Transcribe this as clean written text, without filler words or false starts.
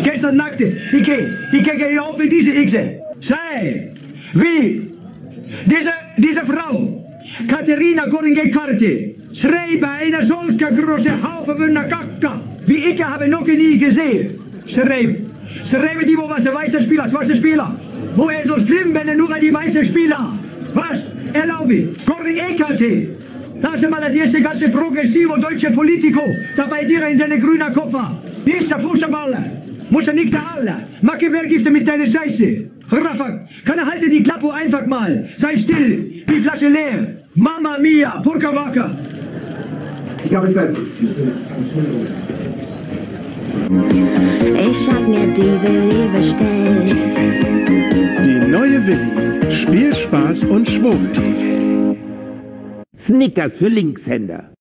Gestern nackte, ich gehe auf in diese Xe. Sei, wie, diese Frau, Katharina Goringe-Karte, schreibe eine solche große Haufen von einer Kacke, wie ich habe noch nie gesehen. Schreibe die, wo was der weiße Spieler. Wo er so schlimm, wenn er nur die weiße Spieler. Was? Erlaube ich. Goringe-Karte. Das ist mal das erste ganze progressive deutsche Politiker, dabei dir in deine grünen Koffer. Wie ist der Fußballer? Muss er nicht da alle. Machiavelli mit deiner Scheiße. Rafa, kann er halten die Klappe einfach mal. Sei still, die Flasche leer. Mama mia, Purka Waka. Ich habe es fertig. Ich hab mir die Willi bestellt. Die neue Willi. Spielspaß und Schwurbel. Snickers für Linkshänder.